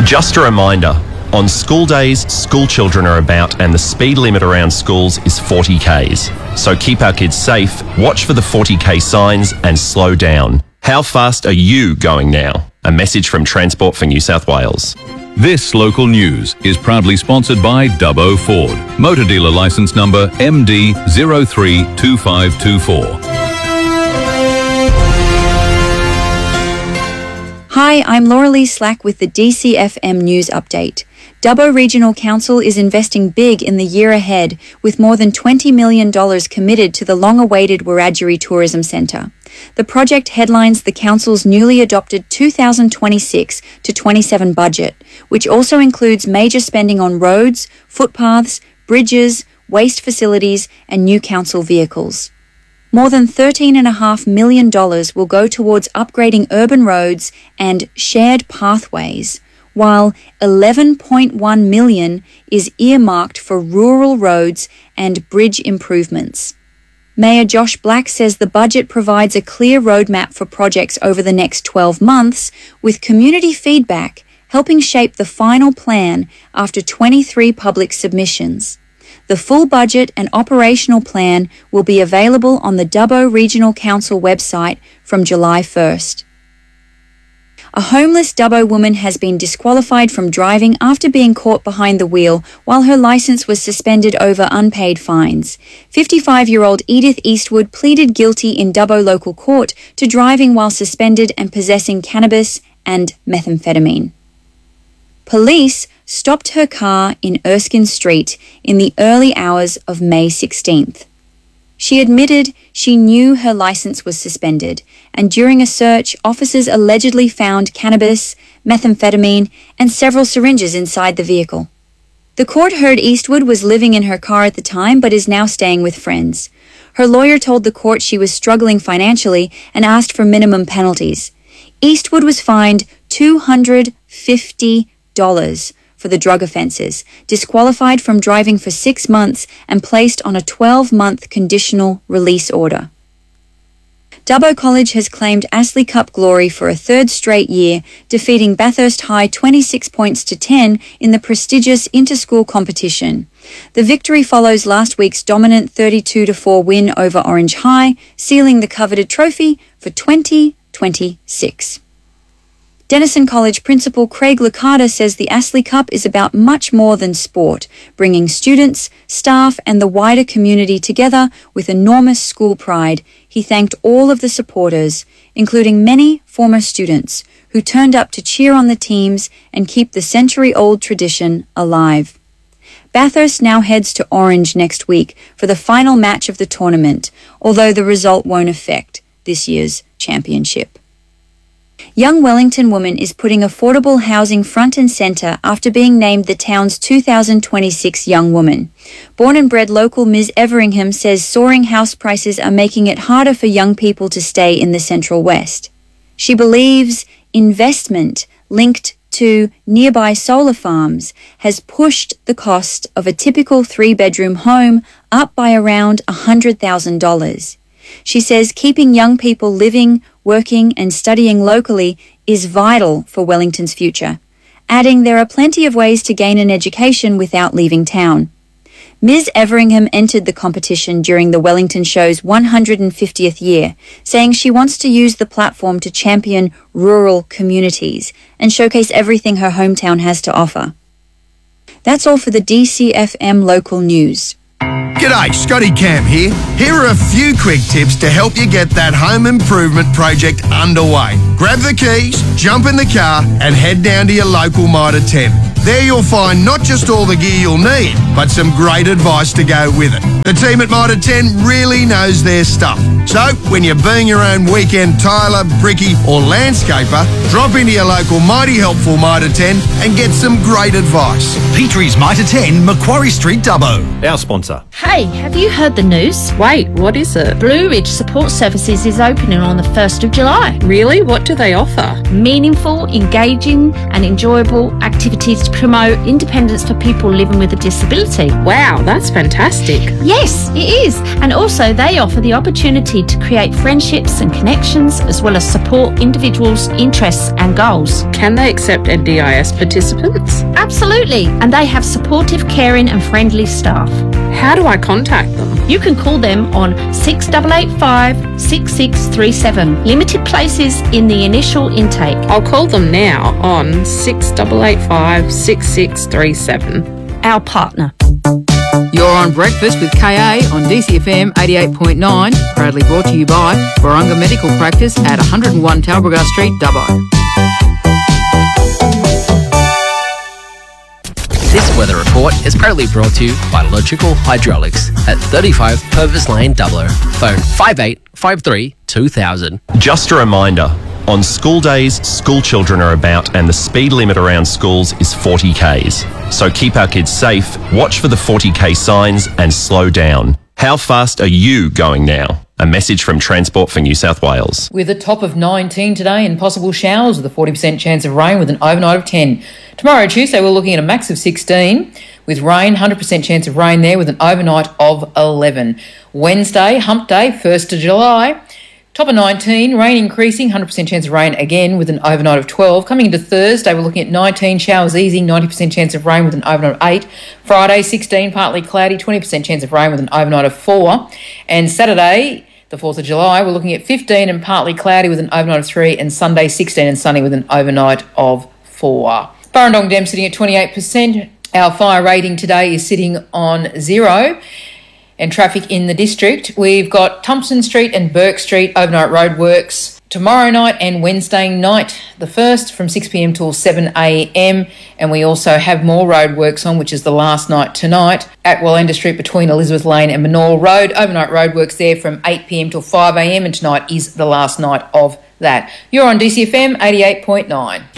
Just a reminder, on school days, school children are about and the speed limit around schools is 40 k's. So keep our kids safe, watch for the 40k signs and slow down. How fast are you going now? A message from Transport for New South Wales. This local news is proudly sponsored by Dubbo Ford. Motor dealer licence number MD032524. Hi, I'm Laura Lee Slack with the DCFM News Update. Dubbo Regional Council is investing big in the year ahead with more than $20 million committed to the long-awaited Wiradjuri Tourism Centre. The project headlines the council's newly adopted 2026-27 budget, which also includes major spending on roads, footpaths, bridges, waste facilities and new council vehicles. More than $13.5 million will go towards upgrading urban roads and shared pathways, while $11.1 million is earmarked for rural roads and bridge improvements. Mayor Josh Black says the budget provides a clear roadmap for projects over the next 12 months, with community feedback helping shape the final plan after 23 public submissions. The full budget and operational plan will be available on the Dubbo Regional Council website from July 1st. A homeless Dubbo woman has been disqualified from driving after being caught behind the wheel while her licence was suspended over unpaid fines. 55-year-old Edith Eastwood pleaded guilty in Dubbo local court to driving while suspended and possessing cannabis and methamphetamine. Police stopped her car in Erskine Street in the early hours of May 16th. She admitted she knew her licence was suspended, and during a search, officers allegedly found cannabis, methamphetamine, and several syringes inside the vehicle. The court heard Eastwood was living in her car at the time but is now staying with friends. Her lawyer told the court she was struggling financially and asked for minimum penalties. Eastwood was fined $250 for the drug offences, disqualified from driving for 6 months and placed on a 12-month conditional release order. Dubbo College has claimed Astley Cup glory for a third straight year, defeating Bathurst High 26 points to 10 in the prestigious inter-school competition. The victory follows last week's dominant 32-4 win over Orange High, sealing the coveted trophy for 2026. Denison College Principal Craig Licata says the Astley Cup is about much more than sport, bringing students, staff and the wider community together with enormous school pride. He thanked all of the supporters, including many former students, who turned up to cheer on the teams and keep the century-old tradition alive. Bathurst now heads to Orange next week for the final match of the tournament, although the result won't affect this year's championship. Young Wellington woman is putting affordable housing front and centre after being named the town's 2026 Young Woman. Born and bred local Ms. Everingham says soaring house prices are making it harder for young people to stay in the Central West. She believes investment linked to nearby solar farms has pushed the cost of a typical 3-bedroom home up by around $100,000. She says keeping young people living, working and studying locally is vital for Wellington's future, adding there are plenty of ways to gain an education without leaving town. Ms. Everingham entered the competition during the Wellington Show's 150th year, saying she wants to use the platform to champion rural communities and showcase everything her hometown has to offer. That's all for the DCFM local news. G'day, Scotty Cam here. Here are a few quick tips to help you get that home improvement project underway. Grab the keys, jump in the car and head down to your local Mitre 10. There you'll find not just all the gear you'll need, but some great advice to go with it. The team at Mitre 10 really knows their stuff. So, when you're being your own weekend tiler, brickie or landscaper, drop into your local mighty helpful Mitre 10 and get some great advice. Petrie's Mitre 10, Macquarie Street, Dubbo. Our sponsor. Hey, have you heard the news? Wait, what is it? Blue Ridge Support Services is opening on the 1st of July. Really? What do they offer? Meaningful, engaging and enjoyable activities to promote independence for people living with a disability. Wow, that's fantastic. Yeah, Yes, it is. And also they offer the opportunity to create friendships and connections as well as support individuals' interests and goals. Can they accept NDIS participants? Absolutely. And they have supportive, caring and friendly staff. How do I contact them? You can call them on 6885 6637. Limited places in the initial intake. I'll call them now on 6885 6637. Our partner. You're on Breakfast with KA on DCFM 88.9, proudly brought to you by Warunga Medical Practice at 101 Talbragar Street, Dubbo. This weather report is proudly brought to you by Logical Hydraulics at 35 Purvis Lane, Dubbo. Phone 5853 2000. Just a reminder, on school days, school children are about and the speed limit around schools is 40 Ks. So keep our kids safe, watch for the 40K signs and slow down. How fast are you going now? A message from Transport for New South Wales. With a top of 19 today and possible showers with a 40% chance of rain with an overnight of 10. Tomorrow, Tuesday, we're looking at a max of 16 with rain, 100% chance of rain there with an overnight of 11. Wednesday, hump day, 1st of July. Top of 19, rain increasing, 100% chance of rain again with an overnight of 12. Coming into Thursday, we're looking at 19, showers easing, 90% chance of rain with an overnight of 8. Friday, 16, partly cloudy, 20% chance of rain with an overnight of 4. And Saturday, the 4th of July, we're looking at 15 and partly cloudy with an overnight of 3. And Sunday, 16 and sunny with an overnight of 4. Burrendong Dam sitting at 28%. Our fire rating today is sitting on 0. And traffic in the district, we've got Thompson Street and Burke Street overnight roadworks tomorrow night and Wednesday night, the 1st from 6pm till 7am. And we also have more roadworks on, which is the last night tonight at Wallenda Street between Elizabeth Lane and Manor Road. Overnight roadworks there from 8pm till 5am, and tonight is the last night of that. You're on DCFM 88.9.